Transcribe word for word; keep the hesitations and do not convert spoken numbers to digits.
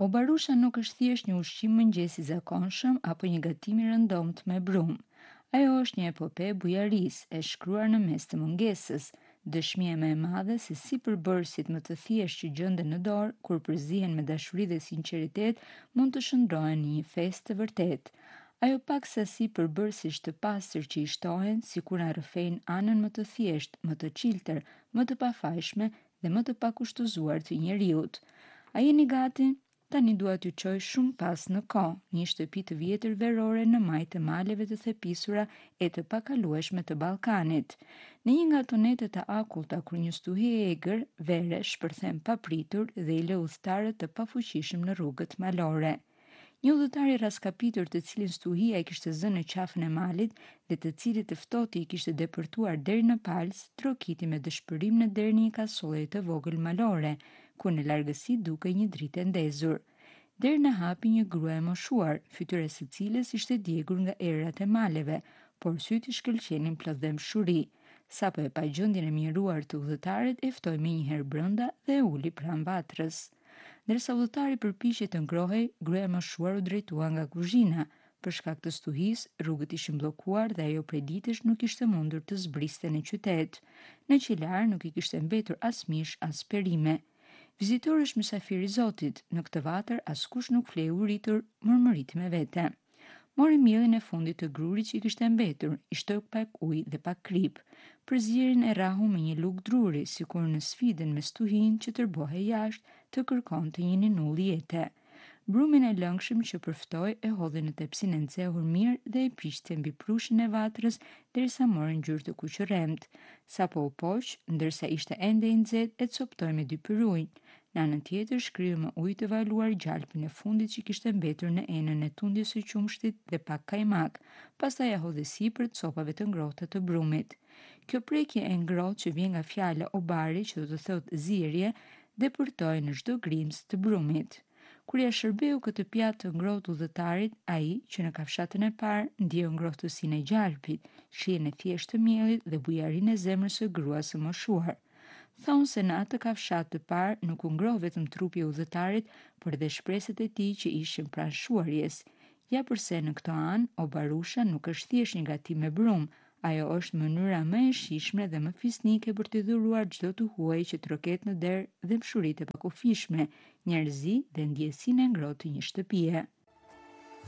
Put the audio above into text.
O barusha nuk është thjesht një ushqim mëngjesi i zakonshëm apo një gatim i rëndomt me brumë. Ajo është një epope bujarisë e shkruar në mes të mungesës, dëshmia më e madhe se si përbërësit më të thjeshtë që gjenden në dorë, kur përzihen me dashuri dhe sinqeritet, mund të shndrohen në një festë të vërtetë. Ajo pak sasi përbërësish të pastër që i shtohen, sikur na rrëfejnë anën më të thjeshtë, më të çiltër, më të pafajshme dhe më të pakushtëzuar të njeriut. A jeni gati? Tani dua t'ju qoj shumë pas në ko, një shtëpi të vjetër verore në majtë të maleve të thepisura e të pakalueshme të Ballkanit. Në një nga tonetet të akulta kur një stuhi e egër, vere shpërthem papritur dhe i lë udhëtarët të pafuqishëm në rrugët malore. Një udhëtar i raskapitur të cilin stuhia i kishte zënë në qafën e malit dhe të cilit të ftohti i kishte depërtuar deri në palës, trokiti me dëshpërim në derën e një kasolle të vogël malore, ku në largësi dukej një dritë e ndezur. Derën e hapi një grua e moshuar, fytyra e së cilës ishte djegur nga errat e maleve, por syt i shkëlqenin plot dëmshuri. Sapo e pa gjendjen e mjeruar të udhëtarit, e ftoi menjëherë brenda dhe e uli pranë vatrës. Ndërsa udhëtari përpiqej të ngrohej, gruaja e moshuar u drejtua nga kuzhina. Për shkak të stuhisë, rrugët ishin bllokuar dhe ajo prej ditësh nuk ishte mundur të zbriste në qytet. Në qilar nuk i kishte mbetur as mish as perime. Vizitorësh mysafir i Zotit, në këtë vatër askush nuk flej uritur, murmëriti me vete. Mori mielin e fundit të grurit që i kishte mbetur, i shtoi pak ujë dhe pak krip. Përzierin e rahu me një lugë druri, sikur në sfidën me stuhin që tërbohej jashtë të kërkonte një ninull jete. Brumin e lëngshëm që përftoi e hodhi në tepsinë e nxehur mirë dhe e piqte mbi prushin e vatrës derisa mori ngjyrë të kuqëremt. Sapo u poq, ndërsa ishte ende i nxehtë, e coptoi me dy pyruj. Në anën tjetër shkryu me ujë të valuar gjalpin e fundit që kishte mbetur në enën e tundjes së qumshtit dhe pak kajmak, pastaj ja hodhi sipër copave të ngrohta të brumit. Kjo prekje e ngrohtë që vjen nga fjala obari, që do të thotë zierje, depërtoi në çdo grimës të brumit. Kur ja shërbeu këtë pjatë të ngrohtë udhëtarit, ai, që në kafshatën e parë ndjeu ngrohtësinë e gjalpit, shijen e thjeshtë të miellit dhe bujarinë e zemrës së gruas së moshuar. Thonë se në atë kafshat të parë nuk u ngroh vetëm trupi i udhëtarit, por edhe shpresat e tij që ishin pranë shuarjes. Ja pse në këtë anë, o barusha nuk është thjesht një gatim me brumë, ajo është mënyra më e shijshme dhe më fisnike për të dhuruar çdo të huaj që troket në derë dhe mshuritë e pakufishme, njerëzi dhe ndjesinë e ngrohtë të një shtëpie.